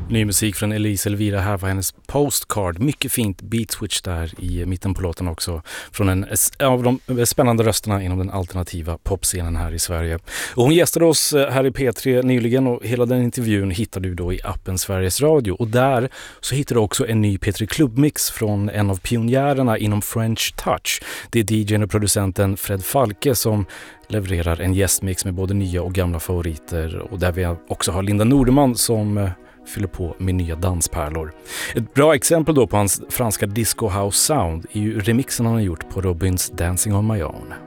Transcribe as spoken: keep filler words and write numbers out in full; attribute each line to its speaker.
Speaker 1: Ny musik från Elise Elvira, här var hennes Postcard. Mycket fint beat switch där i mitten på låten också. Från en av de spännande rösterna inom den alternativa popscenen här i Sverige. Och hon gästade oss här i P tre nyligen och hela den intervjun hittar du då i appen Sveriges Radio. Och där så hittar du också en ny P tre Klubbmix från en av pionjärerna inom French Touch. Det är D J:n och producenten Fred Falke som levererar en gästmix med både nya och gamla favoriter. Och där vi också har Linda Nordeman som fyller på med nya danspärlor. Ett bra exempel då på hans franska disco house sound är ju remixen han har gjort på Robins Dancing on My Own.